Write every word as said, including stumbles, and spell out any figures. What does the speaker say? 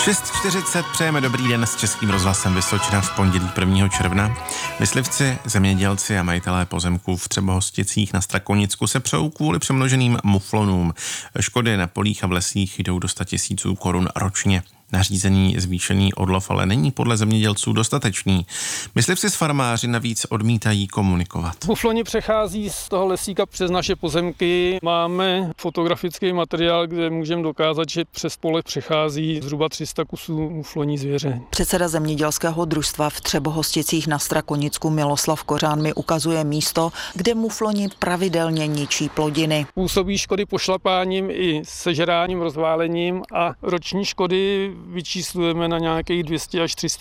šest čtyřicet přejeme dobrý den s Českým rozhlasem Vysočina v pondělí prvního června. Myslivci, zemědělci a majitelé pozemků v Třebohosticích na Strakonicku se přejou kvůli přemnoženým muflonům. Škody na polích a v lesích jdou do sta tisíců korun ročně. Nařízený zvýšený odlov ale není podle zemědělců dostatečný. Myslivci s farmáři navíc odmítají komunikovat. Mufloni přechází z toho lesíka přes naše pozemky. Máme fotografický materiál, kde můžeme dokázat, že přes pole přechází zhruba tři sta kusů mufloní zvěře. Předseda zemědělského družstva v Třebohosticích na Strakonicku Miloslav Kořán mi ukazuje místo, kde mufloni pravidelně ničí plodiny. Působí škody pošlapáním i sežráním, rozválením a roční škody vyčíslujeme na nějakých dvě stě až tři sta